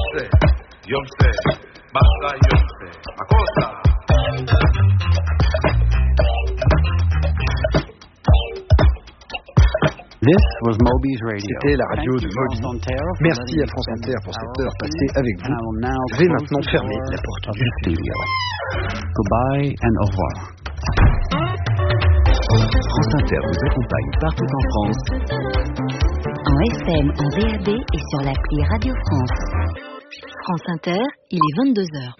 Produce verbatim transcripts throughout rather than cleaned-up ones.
Yomse, Yomse, basta Yomse, ma cosa? C'était la radio de Moby. Merci à France Inter pour cette heure passée avec vous. Je vais maintenant fermer la porte du studio. Goodbye and au revoir. France Inter vous accompagne partout en France. En F M, en D A B et sur l'appli Radio France. France Inter, il est vingt-deux heures.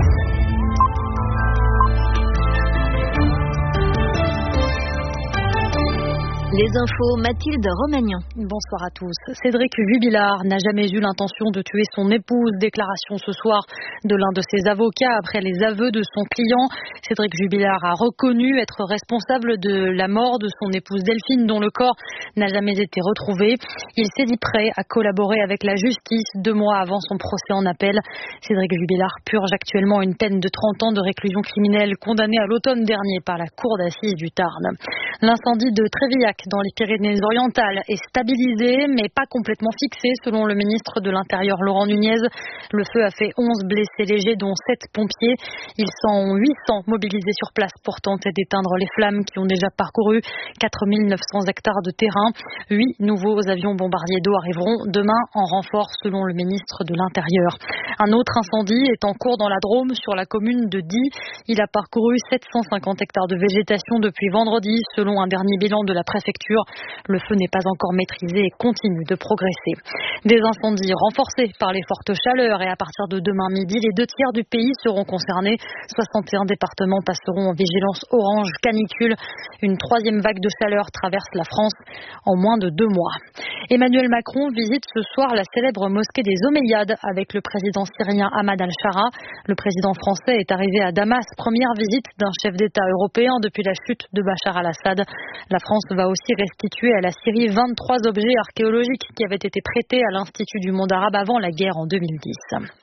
Les infos, Mathilde Romagnan. Bonsoir à tous. Cédric Jubilard n'a jamais eu l'intention de tuer son épouse. Déclaration ce soir de l'un de ses avocats après les aveux de son client. Cédric Jubilard a reconnu être responsable de la mort de son épouse Delphine, dont le corps n'a jamais été retrouvé. Il s'est dit prêt à collaborer avec la justice deux mois avant son procès en appel. Cédric Jubilard purge actuellement une peine de trente ans de réclusion criminelle, condamné à l'automne dernier par la cour d'assises du Tarn. L'incendie de Trévillac dans les Pyrénées-Orientales est stabilisé, mais pas complètement fixé, selon le ministre de l'Intérieur Laurent Nunez. Le feu a fait onze blessés légers, dont sept pompiers. Ils sont huit cents mobilisés sur place pour tenter d'éteindre les flammes qui ont déjà parcouru quatre mille neuf cents hectares de terrain. Huit nouveaux avions bombardiers d'eau arriveront demain en renfort, selon le ministre de l'Intérieur. Un autre incendie est en cours dans la Drôme, sur la commune de Die. Il a parcouru sept cent cinquante hectares de végétation depuis vendredi, selon un dernier bilan de la préfecture. Le feu n'est pas encore maîtrisé et continue de progresser. Des incendies renforcés par les fortes chaleurs, et à partir de demain midi, les deux tiers du pays seront concernés. soixante et un départements passeront en vigilance orange canicule. Une troisième vague de chaleur traverse la France en moins de deux mois. Emmanuel Macron visite ce soir la célèbre mosquée des Omeyyades avec le président syrien Ahmad al-Shara. Le président français est arrivé à Damas, première visite d'un chef d'État européen depuis la chute de Bachar al-Assad. La France va aussi restituer à la Syrie vingt-trois objets archéologiques qui avaient été prêtés à l'Institut du monde arabe avant la guerre en deux mille dix.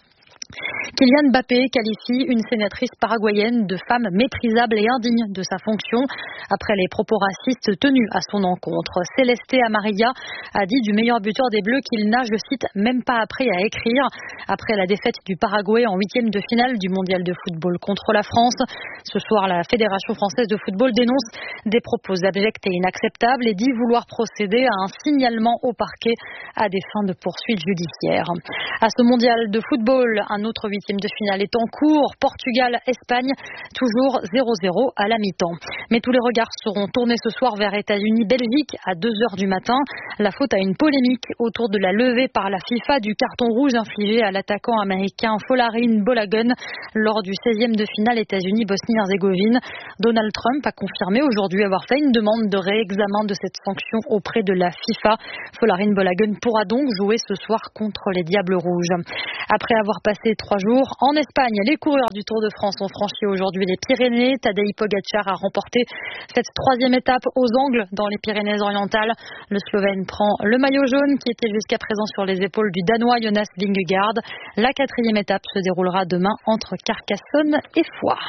Kylian Mbappé qualifie une sénatrice paraguayenne de femme méprisable et indigne de sa fonction après les propos racistes tenus à son encontre. Celeste Amarilla a dit du meilleur buteur des Bleus qu'il n'a, je cite, même pas appris à écrire après la défaite du Paraguay en huitième de finale du mondial de football contre la France. Ce soir, la Fédération française de football dénonce des propos abjects et inacceptables et dit vouloir procéder à un signalement au parquet à des fins de poursuites judiciaires. À ce mondial de football, un autre huitième de finale est en cours. Portugal-Espagne, toujours zéro zéro à la mi-temps. Mais tous les regards seront tournés ce soir vers États-Unis-Belgique à deux heures du matin. La faute à une polémique autour de la levée par la FIFA du carton rouge infligé à l'attaquant américain Folarin Balogun lors du seizième de finale États-Unis-Bosnie-Herzégovine. Donald Trump a confirmé aujourd'hui avoir fait une demande de réexamen de cette sanction auprès de la FIFA. Folarin Balogun pourra donc jouer ce soir contre les Diables Rouges. Après avoir passé trois jours en Espagne, les coureurs du Tour de France ont franchi aujourd'hui les Pyrénées. Tadej Pogačar a remporté cette troisième étape aux Angles dans les Pyrénées-Orientales. Le Slovène prend le maillot jaune qui était jusqu'à présent sur les épaules du Danois Jonas Vingegaard. La quatrième étape se déroulera demain entre Carcassonne et Foix.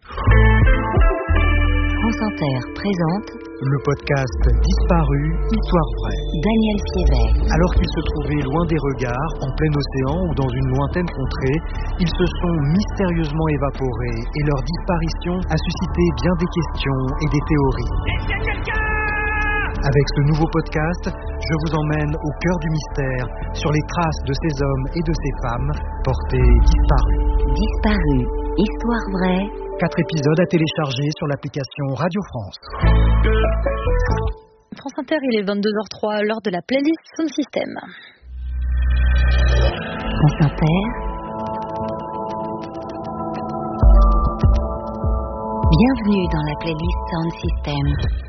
France Inter présente le podcast Disparu, Histoire vraie. Daniel Siévet. Alors qu'ils se trouvaient loin des regards, en plein océan ou dans une lointaine contrée, ils se sont mystérieusement évaporés et leur disparition a suscité bien des questions et des théories. Est-ce qu'il y a quelqu'un ? Avec ce nouveau podcast, je vous emmène au cœur du mystère, sur les traces de ces hommes et de ces femmes portés disparus. Disparu, Histoire vraie. Quatre épisodes à télécharger sur l'application Radio France. France Inter, il est vingt-deux heures trois, l'heure de la playlist Sound System. France Inter. Bienvenue dans la playlist Sound System.